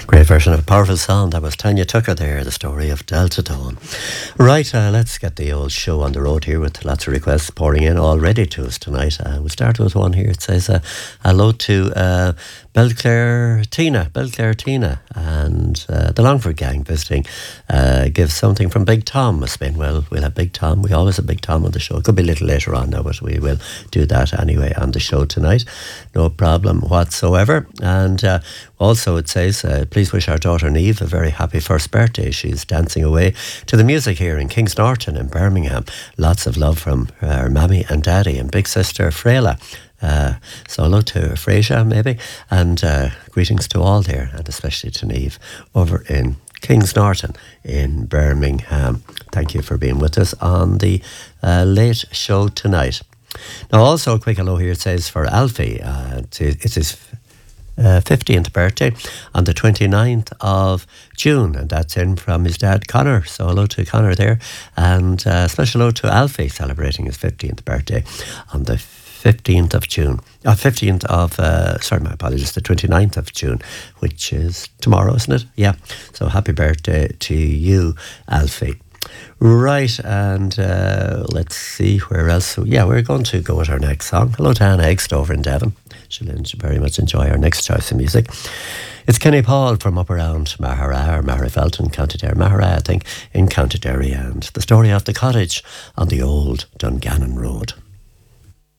Great version of a powerful song. That was Tanya Tucker there, the story of Delta Dawn. Right, let's get the old show on the road here with lots of requests pouring in already to us tonight. We'll start with one here. It says, hello to Belclare Tina, and the Longford gang visiting. Give something from Big Tom must have been. Well, we'll have Big Tom. We always have Big Tom on the show. It could be a little later on now, but we will do that anyway on the show tonight. No problem whatsoever. And also it says, please wish our daughter Neve a very happy first birthday. She's dancing away to the music here in Kings Norton in Birmingham. Lots of love from her mammy and daddy and big sister Freyla. So hello to Frasier maybe, and greetings to all there, and especially to Neve over in Kings Norton in Birmingham. Thank you for being with us on the late show tonight. Now also a quick hello here. It says for Alfie, it's his 50th birthday on the 29th of June, and that's in from his dad Connor. So hello to Connor there, and special hello to Alfie celebrating his 50th birthday on the 15th of June. 15th of, sorry, my apologies, the 29th of June, which is tomorrow, isn't it? Yeah. So happy birthday to you, Alfie. Right, and let's see where else. So, yeah, we're going to go with our next song. Hello to Anna Eggstover in Devon. She'll very much enjoy our next choice of music. It's Kenny Paul from up around Mahara, or Maharyfelton, County Derry. Mahara, I think, in County Derry, and the story of the cottage on the old Dungannon Road.